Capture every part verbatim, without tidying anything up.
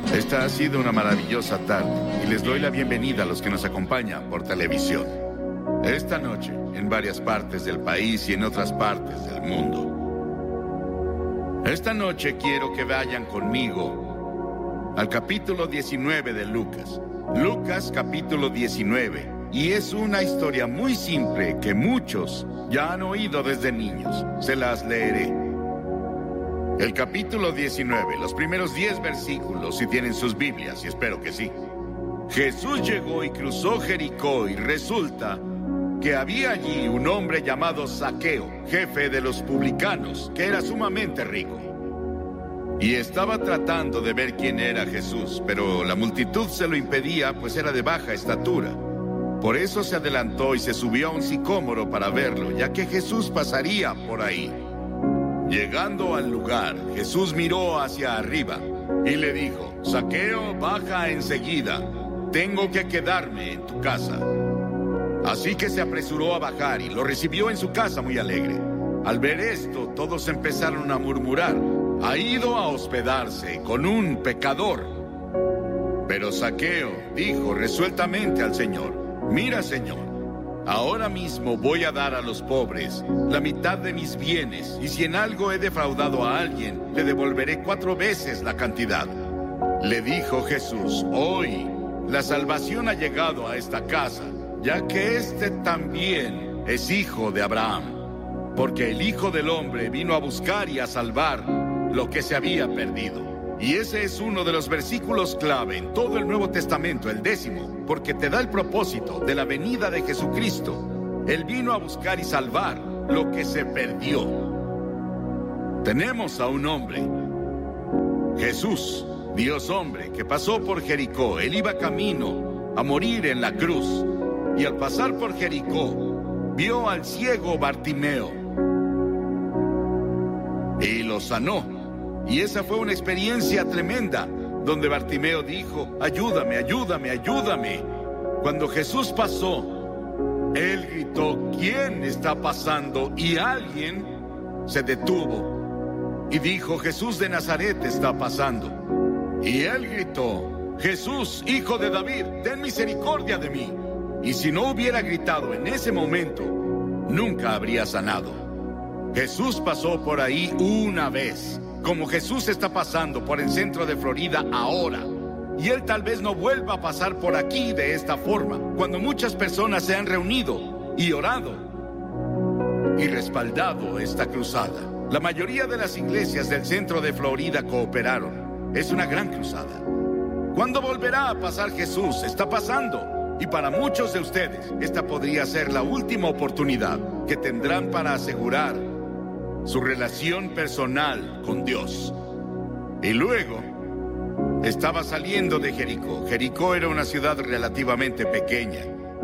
Esta ha sido una maravillosa tarde y les doy la bienvenida a los que nos acompañan por televisión. Esta noche, en varias partes del país y en otras partes del mundo. Esta noche quiero que vayan conmigo al capítulo diecinueve de Lucas. Lucas capítulo diecinueve. Y es una historia muy simple que muchos ya han oído desde niños. Se las leeré. El capítulo diecinueve, los primeros diez versículos, si tienen sus Biblias, y espero que sí. Jesús llegó y cruzó Jericó, y resulta que había allí un hombre llamado Zaqueo, jefe de los publicanos, que era sumamente rico. Y estaba tratando de ver quién era Jesús, pero la multitud se lo impedía, pues era de baja estatura. Por eso se adelantó y se subió a un sicómoro para verlo, ya que Jesús pasaría por ahí. Llegando al lugar, Jesús miró hacia arriba y le dijo: Zaqueo, baja enseguida, tengo que quedarme en tu casa. Así que se apresuró a bajar y lo recibió en su casa muy alegre. Al ver esto, todos empezaron a murmurar: ha ido a hospedarse con un pecador. Pero Zaqueo dijo resueltamente al Señor: mira, Señor, ahora mismo voy a dar a los pobres la mitad de mis bienes, y si en algo he defraudado a alguien, le devolveré cuatro veces la cantidad. Le dijo Jesús: hoy la salvación ha llegado a esta casa, ya que este también es hijo de Abraham, porque el Hijo del Hombre vino a buscar y a salvar lo que se había perdido. Y ese es uno de los versículos clave en todo el Nuevo Testamento, el décimo, porque te da el propósito de la venida de Jesucristo. Él vino a buscar y salvar lo que se perdió. Tenemos a un hombre, Jesús, Dios hombre, que pasó por Jericó. Él iba camino a morir en la cruz, y al pasar por Jericó, vio al ciego Bartimeo y lo sanó. Y esa fue una experiencia tremenda, donde Bartimeo dijo: ayúdame, ayúdame, ayúdame. Cuando Jesús pasó, él gritó: ¿quién está pasando? Y alguien se detuvo y dijo: Jesús de Nazaret está pasando. Y él gritó: Jesús, hijo de David, ten misericordia de mí. Y si no hubiera gritado en ese momento, nunca habría sanado. Jesús pasó por ahí una vez, como Jesús está pasando por el centro de Florida ahora. Y Él tal vez no vuelva a pasar por aquí de esta forma, cuando muchas personas se han reunido y orado y respaldado esta cruzada. La mayoría de las iglesias del centro de Florida cooperaron. Es una gran cruzada. ¿Cuándo volverá a pasar Jesús? Está pasando. Y para muchos de ustedes, esta podría ser la última oportunidad que tendrán para asegurar su relación personal con Dios. Y luego, estaba saliendo de Jericó. Jericó era una ciudad relativamente pequeña.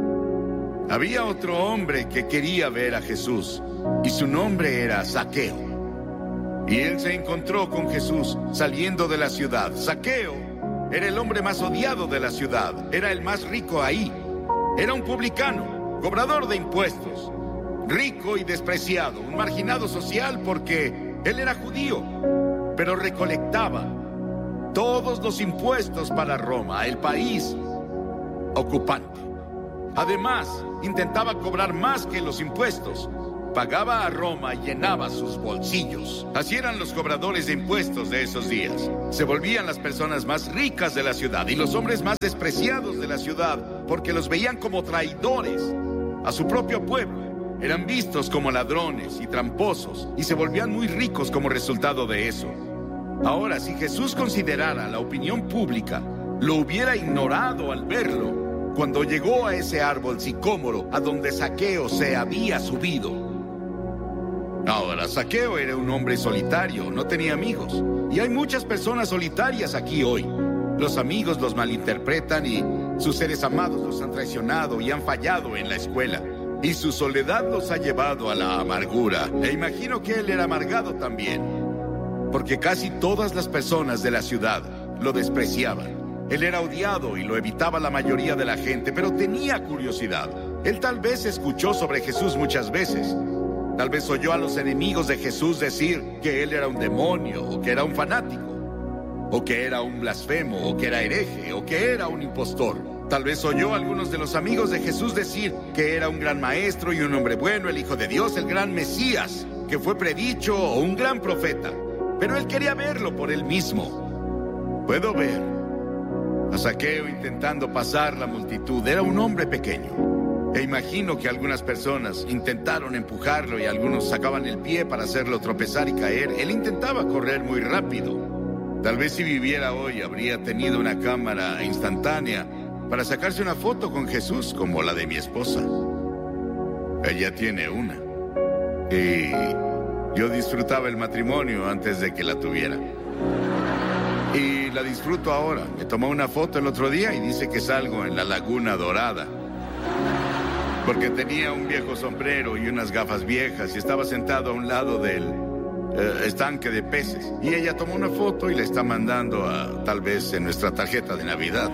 Había otro hombre que quería ver a Jesús, y su nombre era Zaqueo. Y él se encontró con Jesús saliendo de la ciudad. Zaqueo era el hombre más odiado de la ciudad, era el más rico ahí. Era un publicano, cobrador de impuestos, rico y despreciado, un marginado social porque él era judío, pero recolectaba todos los impuestos para Roma, el país ocupante. Además, intentaba cobrar más que los impuestos. Pagaba a Roma y llenaba sus bolsillos. Así eran los cobradores de impuestos de esos días. Se volvían las personas más ricas de la ciudad y los hombres más despreciados de la ciudad, porque los veían como traidores a su propio pueblo. Eran vistos como ladrones y tramposos y se volvían muy ricos como resultado de eso. Ahora, si Jesús considerara la opinión pública, lo hubiera ignorado al verlo cuando llegó a ese árbol sicómoro a donde Zaqueo se había subido. Ahora, Zaqueo era un hombre solitario, no tenía amigos. Y hay muchas personas solitarias aquí hoy. Los amigos los malinterpretan y sus seres amados los han traicionado y han fallado en la escuela. Y su soledad los ha llevado a la amargura. E imagino que él era amargado también, porque casi todas las personas de la ciudad lo despreciaban. Él era odiado y lo evitaba la mayoría de la gente, pero tenía curiosidad. Él tal vez escuchó sobre Jesús muchas veces. Tal vez oyó a los enemigos de Jesús decir que él era un demonio o que era un fanático. o que era un blasfemo, o que era hereje, o que era un impostor. Tal vez oyó a algunos de los amigos de Jesús decir que era un gran maestro y un hombre bueno, el Hijo de Dios, el gran Mesías, que fue predicho, o un gran profeta. Pero él quería verlo por él mismo. Puedo ver a Zaqueo intentando pasar la multitud. Era un hombre pequeño. E imagino que algunas personas intentaron empujarlo y algunos sacaban el pie para hacerlo tropezar y caer. Él intentaba correr muy rápido. Tal vez si viviera hoy habría tenido una cámara instantánea para sacarse una foto con Jesús como la de mi esposa. Ella tiene una. Y yo disfrutaba el matrimonio antes de que la tuviera. Y la disfruto ahora. Me tomó una foto el otro día y dice que salgo en la Laguna Dorada. Porque tenía un viejo sombrero y unas gafas viejas y estaba sentado a un lado del eh, estanque de peces. Y ella tomó una foto y la está mandando a, tal vez en nuestra tarjeta de Navidad.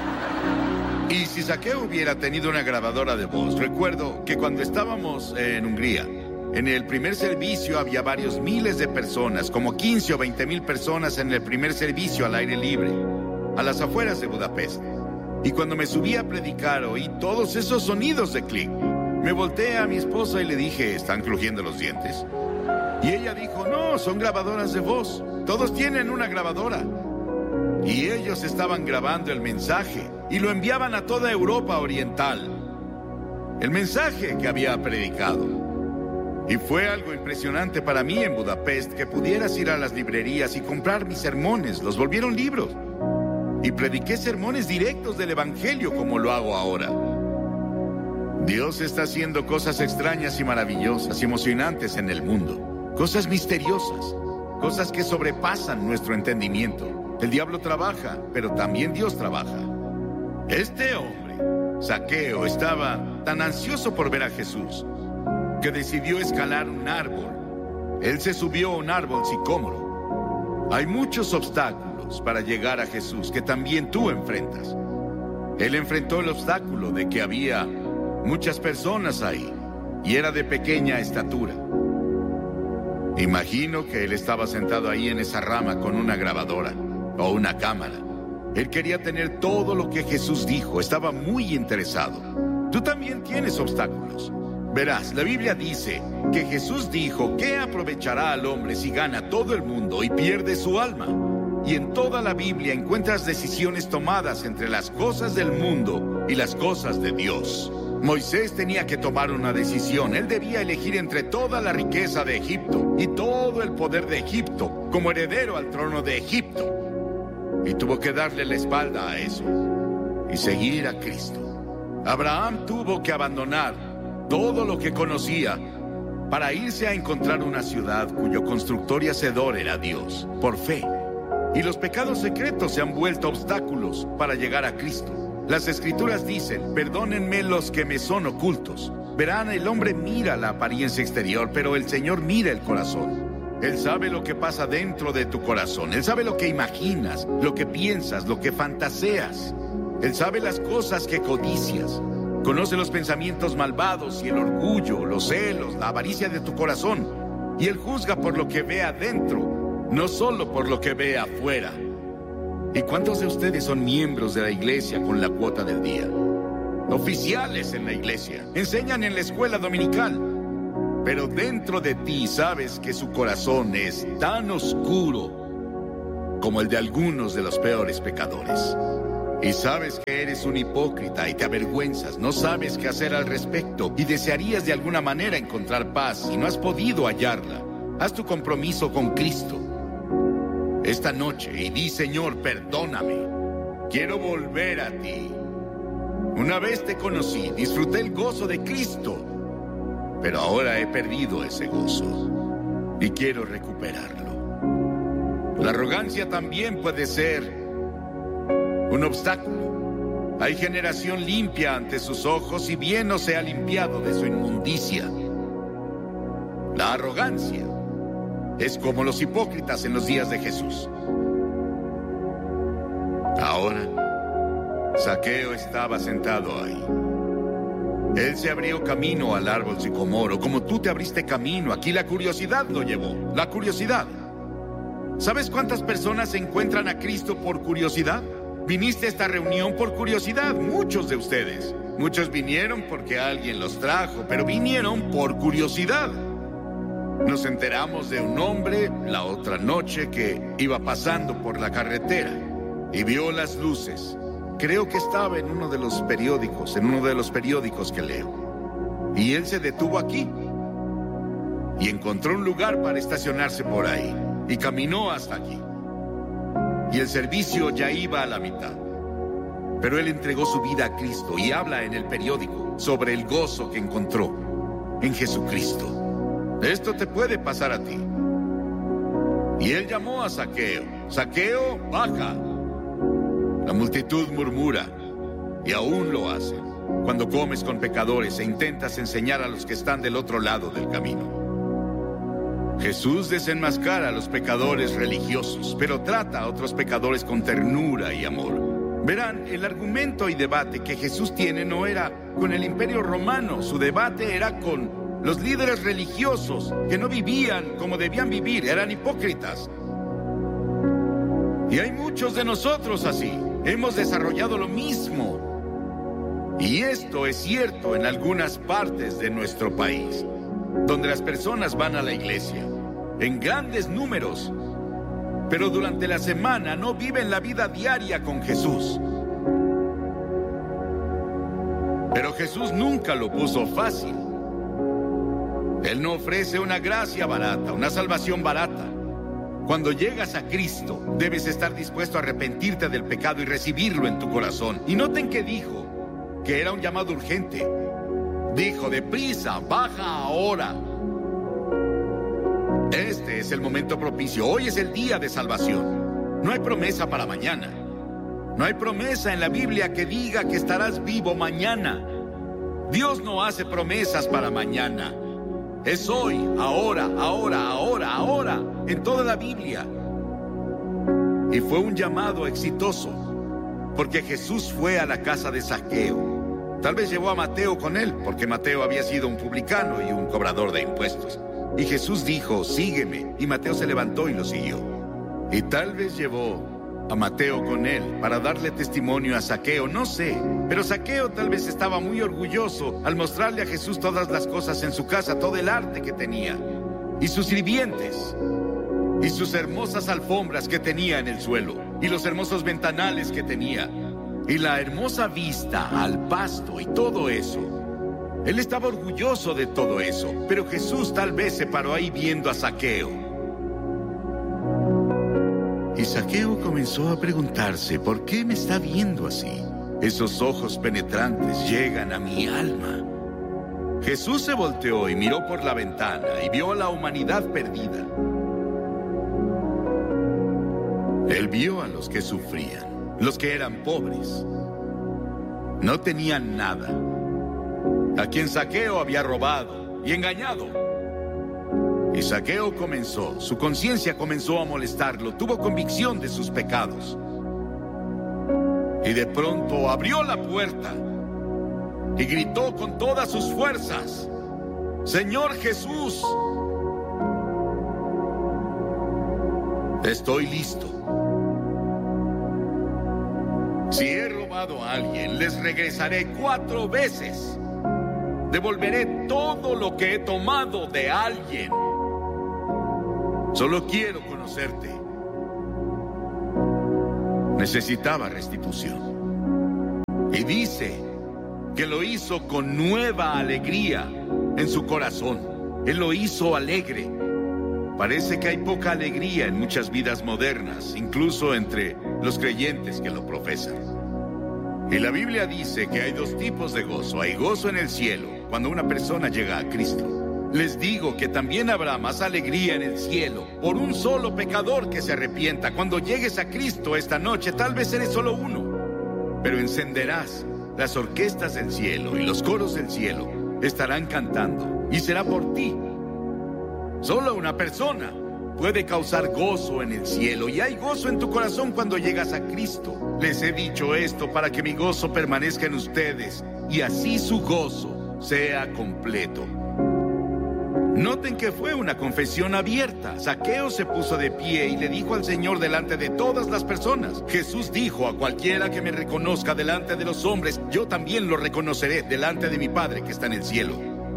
Y si Zaqueo hubiera tenido una grabadora de voz, recuerdo que cuando estábamos en Hungría, en el primer servicio había varios miles de personas, como quince o veinte mil personas en el primer servicio al aire libre, a las afueras de Budapest. Y cuando me subí a predicar oí todos esos sonidos de clic. Me volteé a mi esposa y le dije, ¿están crujiendo los dientes? Y ella dijo, no, son grabadoras de voz. Todos tienen una grabadora. Y ellos estaban grabando el mensaje y lo enviaban a toda Europa Oriental. El mensaje que había predicado. Y fue algo impresionante para mí en Budapest que pudieras ir a las librerías y comprar mis sermones. Los volvieron libros. Y prediqué sermones directos del Evangelio como lo hago ahora. Dios está haciendo cosas extrañas y maravillosas y emocionantes en el mundo. Cosas misteriosas. Cosas que sobrepasan nuestro entendimiento. El diablo trabaja, pero también Dios trabaja. Este hombre, Zaqueo, estaba tan ansioso por ver a Jesús que decidió escalar un árbol. Él se subió a un árbol sicómoro. Hay muchos obstáculos para llegar a Jesús que también tú enfrentas. Él enfrentó el obstáculo de que había muchas personas ahí y era de pequeña estatura. Imagino que él estaba sentado ahí en esa rama con una grabadora o una cámara. Él quería tener todo lo que Jesús dijo, estaba muy interesado. Tú también tienes obstáculos. Verás, la Biblia dice que Jesús dijo, ¿qué aprovechará al hombre si gana todo el mundo y pierde su alma? Y en toda la Biblia encuentras decisiones tomadas entre las cosas del mundo y las cosas de Dios. Moisés tenía que tomar una decisión. Él debía elegir entre toda la riqueza de Egipto y todo el poder de Egipto como heredero al trono de Egipto. Y tuvo que darle la espalda a eso y seguir a Cristo. Abraham tuvo que abandonar todo lo que conocía para irse a encontrar una ciudad cuyo constructor y hacedor era Dios, por fe. Y los pecados secretos se han vuelto obstáculos para llegar a Cristo. Las Escrituras dicen, perdónenme los que me son ocultos. Verán, el hombre mira la apariencia exterior, pero el Señor mira el corazón. Él sabe lo que pasa dentro de tu corazón. Él sabe lo que imaginas, lo que piensas, lo que fantaseas. Él sabe las cosas que codicias. Conoce los pensamientos malvados y el orgullo, los celos, la avaricia de tu corazón. Y Él juzga por lo que ve adentro, no solo por lo que ve afuera. ¿Y cuántos de ustedes son miembros de la iglesia con la cuota del día? Oficiales en la iglesia, enseñan en la escuela dominical. Pero dentro de ti sabes que su corazón es tan oscuro como el de algunos de los peores pecadores. Y sabes que eres un hipócrita y te avergüenzas, no sabes qué hacer al respecto y desearías de alguna manera encontrar paz y no has podido hallarla. Haz tu compromiso con Cristo esta noche y di, Señor, perdóname. Quiero volver a ti. Una vez te conocí, disfruté el gozo de Cristo, pero ahora he perdido ese gozo y quiero recuperarlo. La arrogancia también puede ser un obstáculo. Hay generación limpia ante sus ojos y bien no se ha limpiado de su inmundicia. La arrogancia es como los hipócritas en los días de Jesús. Ahora, Zaqueo estaba sentado ahí. Él se abrió camino al árbol sicomoro, como tú te abriste camino. Aquí la curiosidad lo llevó, la curiosidad. ¿Sabes cuántas personas encuentran a Cristo por curiosidad? Viniste a esta reunión por curiosidad, muchos de ustedes. Muchos vinieron porque alguien los trajo, pero vinieron por curiosidad. Nos enteramos de un hombre la otra noche que iba pasando por la carretera y vio las luces. Creo que estaba en uno de los periódicos, en uno de los periódicos que leo. Y él se detuvo aquí y encontró un lugar para estacionarse por ahí y caminó hasta aquí. Y el servicio ya iba a la mitad. Pero él entregó su vida a Cristo y habla en el periódico sobre el gozo que encontró en Jesucristo. Esto te puede pasar a ti. Y él llamó a Zaqueo. Zaqueo, baja. La multitud murmura, y aún lo hace, cuando comes con pecadores e intentas enseñar a los que están del otro lado del camino. Jesús desenmascara a los pecadores religiosos, pero trata a otros pecadores con ternura y amor. Verán, el argumento y debate que Jesús tiene no era con el Imperio Romano, su debate era con los líderes religiosos que no vivían como debían vivir, eran hipócritas. Y hay muchos de nosotros así. Hemos desarrollado lo mismo. Y esto es cierto en algunas partes de nuestro país, donde las personas van a la iglesia en grandes números, pero durante la semana no viven la vida diaria con Jesús. Pero Jesús nunca lo puso fácil. Él no ofrece una gracia barata, una salvación barata. Cuando llegas a Cristo, debes estar dispuesto a arrepentirte del pecado y recibirlo en tu corazón. Y noten que dijo que era un llamado urgente. Dijo, deprisa, baja ahora. Este es el momento propicio. Hoy es el día de salvación. No hay promesa para mañana. No hay promesa en la Biblia que diga que estarás vivo mañana. Dios no hace promesas para mañana. Es hoy, ahora, ahora, ahora, ahora, en toda la Biblia. Y fue un llamado exitoso, porque Jesús fue a la casa de Zaqueo. Tal vez llevó a Mateo con él, porque Mateo había sido un publicano y un cobrador de impuestos. Y Jesús dijo, sígueme, y Mateo se levantó y lo siguió. Y tal vez llevó a Mateo con él para darle testimonio a Zaqueo, no sé. Pero Zaqueo tal vez estaba muy orgulloso al mostrarle a Jesús todas las cosas en su casa, todo el arte que tenía, y sus sirvientes, y sus hermosas alfombras que tenía en el suelo, y los hermosos ventanales que tenía, y la hermosa vista al pasto y todo eso. Él estaba orgulloso de todo eso, pero Jesús tal vez se paró ahí viendo a Zaqueo. Y Zaqueo comenzó a preguntarse, ¿por qué me está viendo así? Esos ojos penetrantes llegan a mi alma. Jesús se volteó y miró por la ventana y vio a la humanidad perdida. Él vio a los que sufrían, los que eran pobres. No tenían nada. A quien Zaqueo había robado y engañado. Y Zaqueo comenzó, su conciencia comenzó a molestarlo, tuvo convicción de sus pecados. Y de pronto abrió la puerta y gritó con todas sus fuerzas, Señor Jesús, estoy listo. Si he robado a alguien, les regresaré cuatro veces. Devolveré todo lo que he tomado de alguien. Solo quiero conocerte. Necesitaba restitución. Y dice que lo hizo con nueva alegría en su corazón. Él lo hizo alegre. Parece que hay poca alegría en muchas vidas modernas, incluso entre los creyentes que lo profesan. Y la Biblia dice que hay dos tipos de gozo. Hay gozo en el cielo cuando una persona llega a Cristo. Les digo que también habrá más alegría en el cielo por un solo pecador que se arrepienta. Cuando llegues a Cristo esta noche, tal vez eres solo uno, pero encenderás las orquestas del cielo y los coros del cielo estarán cantando y será por ti. Solo una persona puede causar gozo en el cielo y hay gozo en tu corazón cuando llegas a Cristo. Les he dicho esto para que mi gozo permanezca en ustedes y así su gozo sea completo. Noten que fue una confesión abierta. Zaqueo se puso de pie y le dijo al Señor delante de todas las personas. Jesús dijo: a cualquiera que me reconozca delante de los hombres, yo también lo reconoceré delante de mi Padre que está en el cielo.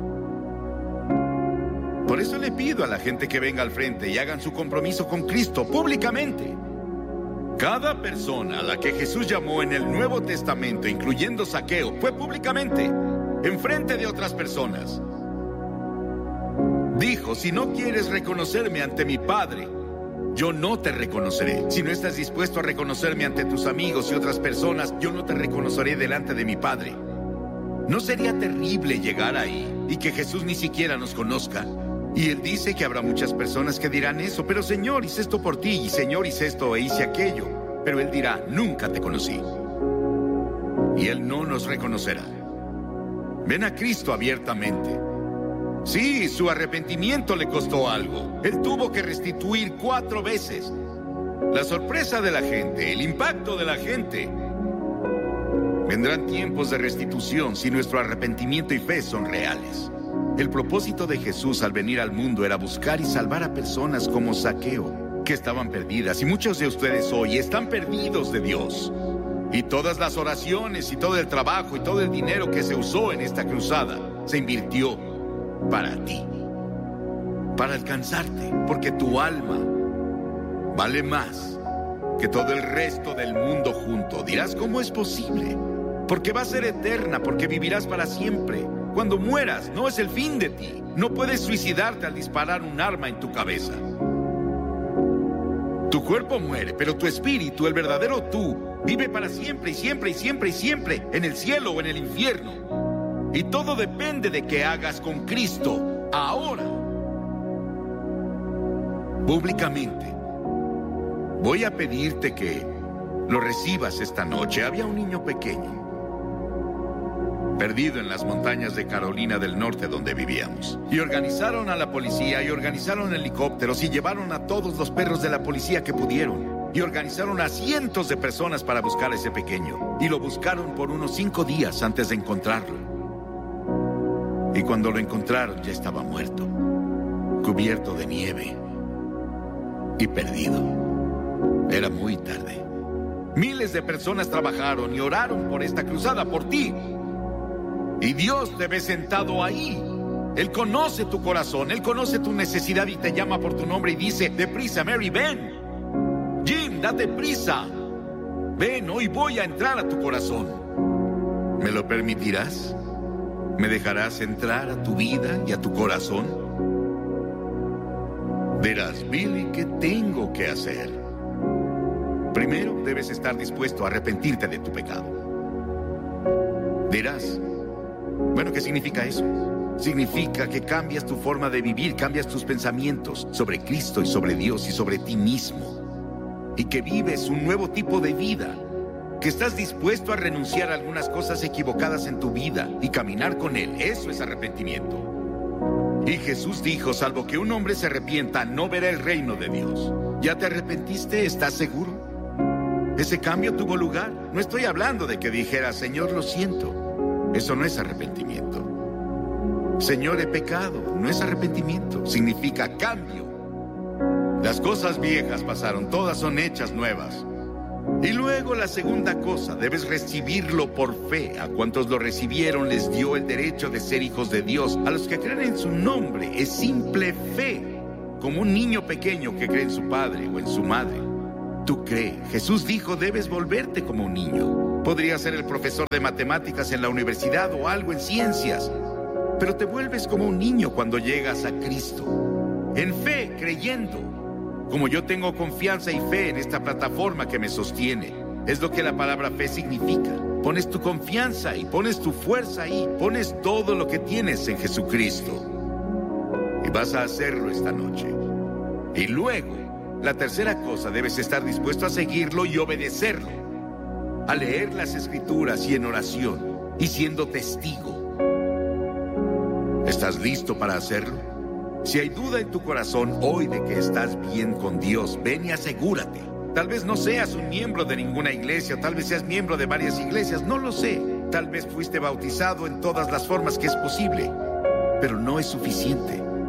Por eso le pido a la gente que venga al frente y hagan su compromiso con Cristo públicamente. Cada persona a la que Jesús llamó en el Nuevo Testamento, incluyendo Zaqueo, fue públicamente, en frente de otras personas. Dijo: si no quieres reconocerme ante mi Padre, yo no te reconoceré. Si no estás dispuesto a reconocerme ante tus amigos y otras personas, yo no te reconoceré delante de mi Padre. ¿No sería terrible llegar ahí y que Jesús ni siquiera nos conozca? Y Él dice que habrá muchas personas que dirán eso: pero Señor, hice esto por ti, y Señor, hice esto e hice aquello. Pero Él dirá: nunca te conocí. Y Él no nos reconocerá. Ven a Cristo abiertamente. Sí, su arrepentimiento le costó algo. Él tuvo que restituir cuatro veces. La sorpresa de la gente, el impacto de la gente. Vendrán tiempos de restitución si nuestro arrepentimiento y fe son reales. El propósito de Jesús al venir al mundo era buscar y salvar a personas como Zaqueo, que estaban perdidas, y muchos de ustedes hoy están perdidos de Dios. Y todas las oraciones y todo el trabajo y todo el dinero que se usó en esta cruzada se invirtió para ti, para alcanzarte, porque tu alma vale más que todo el resto del mundo junto. Dirás: ¿cómo es posible? Porque va a ser eterna, porque vivirás para siempre. Cuando mueras, no es el fin de ti. No puedes suicidarte al disparar un arma en tu cabeza. Tu cuerpo muere, pero tu espíritu, el verdadero tú, vive para siempre y siempre y siempre y siempre, en el cielo o en el infierno. Y todo depende de qué hagas con Cristo ahora. Públicamente, voy a pedirte que lo recibas esta noche. Había un niño pequeño, perdido en las montañas de Carolina del Norte donde vivíamos. Y organizaron a la policía, y organizaron helicópteros, y llevaron a todos los perros de la policía que pudieron. Y organizaron a cientos de personas para buscar a ese pequeño. Y lo buscaron por unos cinco días antes de encontrarlo. Y cuando lo encontraron ya estaba muerto, cubierto de nieve y perdido. Era muy tarde. Miles de personas trabajaron y oraron por esta cruzada, por ti. Y Dios te ve sentado ahí. Él conoce tu corazón, Él conoce tu necesidad y te llama por tu nombre y dice: deprisa, Mary, ven. Jim, date prisa. Ven, hoy voy a entrar a tu corazón. ¿Me lo permitirás? ¿Me dejarás entrar a tu vida y a tu corazón? Dirás: Billy, ¿qué tengo que hacer? Primero, debes estar dispuesto a arrepentirte de tu pecado. Dirás: bueno, ¿qué significa eso? Significa que cambias tu forma de vivir, cambias tus pensamientos sobre Cristo y sobre Dios y sobre ti mismo. Y que vives un nuevo tipo de vida. Que estás dispuesto a renunciar a algunas cosas equivocadas en tu vida y caminar con Él. Eso es arrepentimiento. Y Jesús dijo: salvo que un hombre se arrepienta, no verá el reino de Dios. ¿Ya te arrepentiste? ¿Estás seguro? ¿Ese cambio tuvo lugar? No estoy hablando de que dijeras: Señor, lo siento. Eso no es arrepentimiento. Señor, he pecado. No es arrepentimiento. Significa cambio. Las cosas viejas pasaron, todas son hechas nuevas. Y luego la segunda cosa, debes recibirlo por fe. A cuantos lo recibieron les dio el derecho de ser hijos de Dios. A los que creen en su nombre es simple fe, como un niño pequeño que cree en su padre o en su madre. Tú crees. Jesús dijo: debes volverte como un niño. Podrías ser el profesor de matemáticas en la universidad o algo en ciencias, pero te vuelves como un niño cuando llegas a Cristo. En fe, creyendo. Como yo tengo confianza y fe en esta plataforma que me sostiene. Es lo que la palabra fe significa. Pones tu confianza ahí, pones tu fuerza ahí, pones todo lo que tienes en Jesucristo. Y vas a hacerlo esta noche. Y luego, la tercera cosa, debes estar dispuesto a seguirlo y obedecerlo. A leer las Escrituras y en oración, y siendo testigo. ¿Estás listo para hacerlo? Si hay duda en tu corazón hoy de que estás bien con Dios, ven y asegúrate. Tal vez no seas un miembro de ninguna iglesia, tal vez seas miembro de varias iglesias, no lo sé. Tal vez fuiste bautizado en todas las formas que es posible, pero no es suficiente.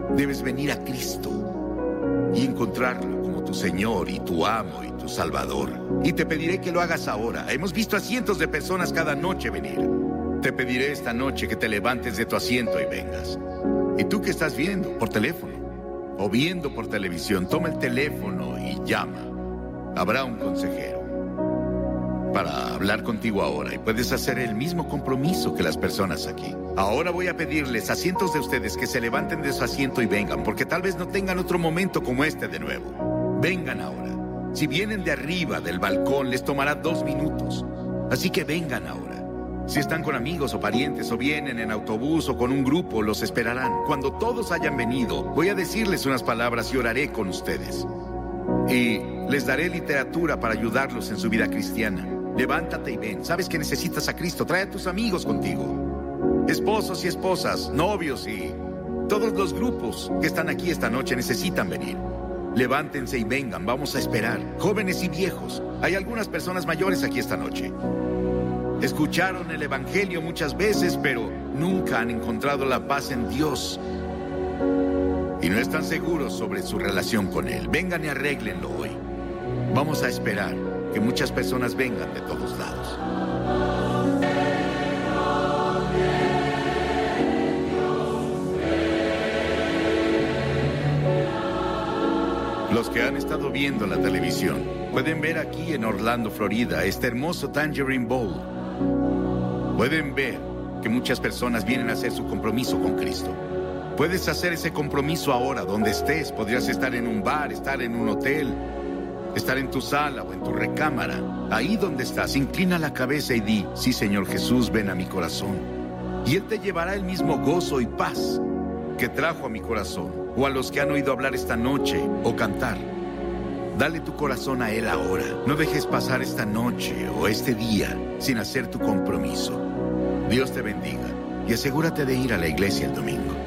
Debes venir a Cristo y encontrarlo como tu Señor y tu amo y tu Salvador. Y te pediré que lo hagas ahora. Hemos visto a cientos de personas cada noche venir. Te pediré esta noche que te levantes de tu asiento y vengas. Y tú que estás viendo por teléfono o viendo por televisión, toma el teléfono y llama. Habrá un consejero para hablar contigo ahora y puedes hacer el mismo compromiso que las personas aquí. Ahora voy a pedirles a cientos de ustedes que se levanten de su asiento y vengan, porque tal vez no tengan otro momento como este de nuevo. Vengan ahora. Si vienen de arriba del balcón, les tomará dos minutos. Así que vengan ahora. Si están con amigos o parientes o vienen en autobús o con un grupo, los esperarán. Cuando todos hayan venido, voy a decirles unas palabras y oraré con ustedes. Y les daré literatura para ayudarlos en su vida cristiana. Levántate y ven. Sabes que necesitas a Cristo. Trae a tus amigos contigo. Esposos y esposas, novios y todos los grupos que están aquí esta noche necesitan venir. Levántense y vengan. Vamos a esperar. Jóvenes y viejos. Hay algunas personas mayores aquí esta noche. Escucharon el Evangelio muchas veces, pero nunca han encontrado la paz en Dios. Y no están seguros sobre su relación con Él. Vengan y arréglenlo hoy. Vamos a esperar que muchas personas vengan de todos lados. Los que han estado viendo la televisión pueden ver aquí en Orlando, Florida, este hermoso Tangerine Bowl. Pueden ver que muchas personas vienen a hacer su compromiso con Cristo. Puedes hacer ese compromiso ahora, donde estés. Podrías estar en un bar, estar en un hotel, estar en tu sala o en tu recámara. Ahí donde estás, inclina la cabeza y di: sí, Señor Jesús, ven a mi corazón. Y Él te llevará el mismo gozo y paz que trajo a mi corazón, o a los que han oído hablar esta noche o cantar. Dale tu corazón a Él ahora. No dejes pasar esta noche o este día sin hacer tu compromiso. Dios te bendiga y asegúrate de ir a la iglesia el domingo.